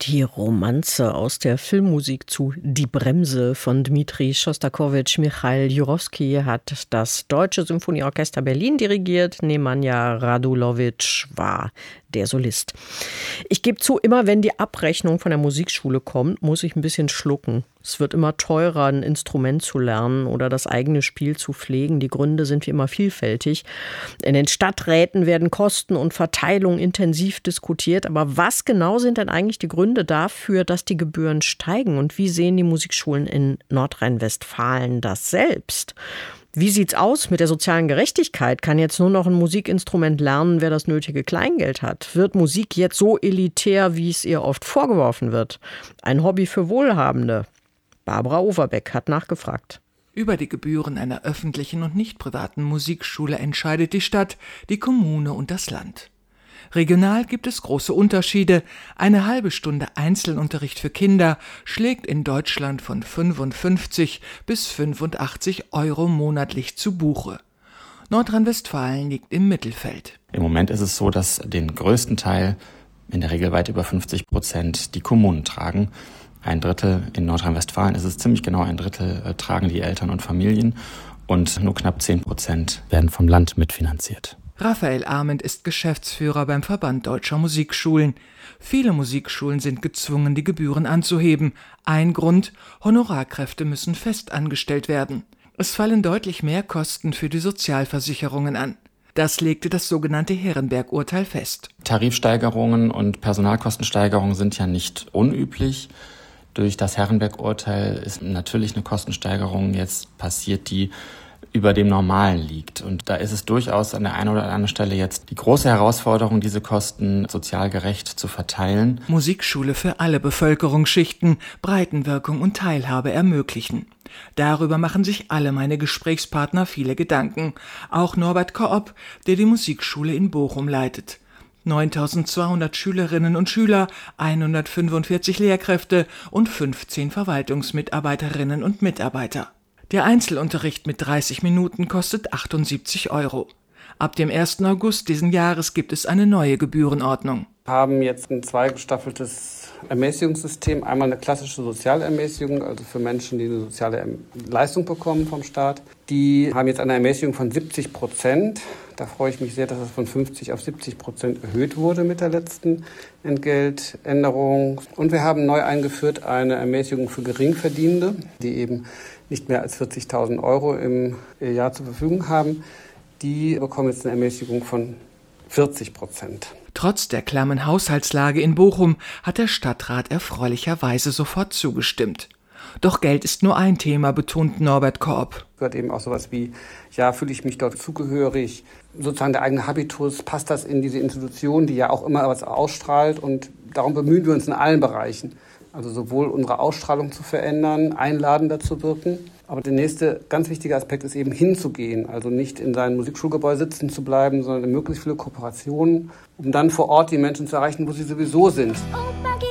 Die Romanze aus der Filmmusik zu Die Bremse von Dmitri Schostakowitsch. Michail Jurowski hat das Deutsche Symphonieorchester Berlin dirigiert. Nemanja Radulowitsch war der Solist. Ich gebe zu, immer wenn die Abrechnung von der Musikschule kommt, muss ich ein bisschen schlucken. Es wird immer teurer, ein Instrument zu lernen oder das eigene Spiel zu pflegen. Die Gründe sind wie immer vielfältig. In den Stadträten werden Kosten und Verteilung intensiv diskutiert. Aber was genau sind denn eigentlich die Gründe dafür, dass die Gebühren steigen? Und wie sehen die Musikschulen in Nordrhein-Westfalen das selbst? Wie sieht's aus mit der sozialen Gerechtigkeit? Kann jetzt nur noch ein Musikinstrument lernen, wer das nötige Kleingeld hat? Wird Musik jetzt so elitär, wie es ihr oft vorgeworfen wird? Ein Hobby für Wohlhabende? Barbara Overbeck hat nachgefragt. Über die Gebühren einer öffentlichen und nicht privaten Musikschule entscheidet die Stadt, die Kommune und das Land. Regional gibt es große Unterschiede. Eine halbe Stunde Einzelunterricht für Kinder schlägt in Deutschland von 55 bis 85 Euro monatlich zu Buche. Nordrhein-Westfalen liegt im Mittelfeld. Im Moment ist es so, dass den größten Teil, in der Regel weit über 50%, die Kommunen tragen. Ein Drittel, in Nordrhein-Westfalen ist es ziemlich genau ein Drittel, tragen die Eltern und Familien und nur knapp 10% werden vom Land mitfinanziert. Raphael Arment ist Geschäftsführer beim Verband Deutscher Musikschulen. Viele Musikschulen sind gezwungen, die Gebühren anzuheben. Ein Grund: Honorarkräfte müssen fest angestellt werden. Es fallen deutlich mehr Kosten für die Sozialversicherungen an. Das legte das sogenannte Herrenberg-Urteil fest. Tarifsteigerungen und Personalkostensteigerungen sind ja nicht unüblich. Durch das Herrenberg-Urteil ist natürlich eine Kostensteigerung jetzt passiert, die über dem Normalen liegt. Und da ist es durchaus an der einen oder anderen Stelle jetzt die große Herausforderung, diese Kosten sozial gerecht zu verteilen. Musikschule für alle Bevölkerungsschichten, Breitenwirkung und Teilhabe ermöglichen. Darüber machen sich alle meine Gesprächspartner viele Gedanken. Auch Norbert Koop, der die Musikschule in Bochum leitet. 9.200 Schülerinnen und Schüler, 145 Lehrkräfte und 15 Verwaltungsmitarbeiterinnen und Mitarbeiter. Der Einzelunterricht mit 30 Minuten kostet 78 Euro. Ab dem 1. August diesen Jahres gibt es eine neue Gebührenordnung. Wir haben jetzt ein zweigestaffeltes Ermäßigungssystem. Einmal eine klassische Sozialermäßigung, also für Menschen, die eine soziale Leistung bekommen vom Staat. Die haben jetzt eine Ermäßigung von 70%. Da freue ich mich sehr, dass es von 50 auf 70% erhöht wurde mit der letzten Entgeltänderung. Und wir haben neu eingeführt eine Ermäßigung für Geringverdienende, die eben nicht mehr als 40.000 Euro im Jahr zur Verfügung haben. Die bekommen jetzt eine Ermäßigung von 40%. Trotz der klammen Haushaltslage in Bochum hat der Stadtrat erfreulicherweise sofort zugestimmt. Doch Geld ist nur ein Thema, betont Norbert Koop. Gehört eben auch sowas wie, ja, fühle ich mich dort zugehörig, sozusagen der eigene Habitus, passt das in diese Institution, die ja auch immer was ausstrahlt, und darum bemühen wir uns in allen Bereichen. Also sowohl unsere Ausstrahlung zu verändern, einladender zu wirken. Aber der nächste ganz wichtige Aspekt ist eben hinzugehen, also nicht in seinem Musikschulgebäude sitzen zu bleiben, sondern in möglichst viele Kooperationen, um dann vor Ort die Menschen zu erreichen, wo sie sowieso sind.